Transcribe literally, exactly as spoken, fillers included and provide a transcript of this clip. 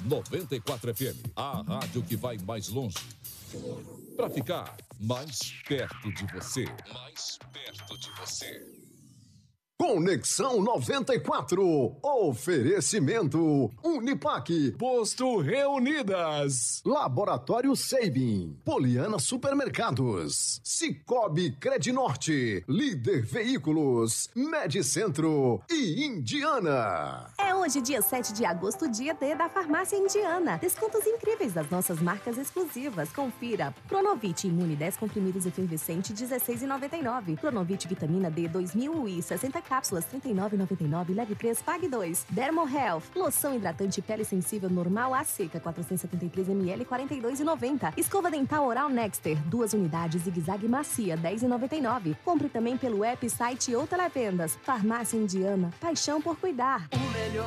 noventa e quatro F M, a rádio que vai mais longe. Para ficar mais perto de você. Mais perto de você. Conexão noventa e quatro. Oferecimento Unipaque, Posto Reunidas, Laboratório Seibin, Poliana Supermercados, Cicobi Credinorte, Líder Veículos, Medicentro e Indiana. É hoje, dia sete de agosto, dia D da Farmácia Indiana. Descontos incríveis das nossas marcas exclusivas. Confira. Pronovit Imune dez comprimidos efervescente, dezesseis reais e noventa e nove centavos. Pronovit Vitamina D dois mil e sessenta cápsulas, trinta e nove reais e noventa e nove centavos. Leve três, pague dois. Dermo Health. Loção hidratante pele sensível normal a seca, quatrocentos e setenta e três mililitros, quarenta e dois reais e noventa centavos. Escova dental Oral Nexter. Duas unidades zigue-zague macia, dez reais e noventa e nove centavos. Compre também pelo app, site ou televendas. Farmácia Indiana. Paixão por cuidar. O melhor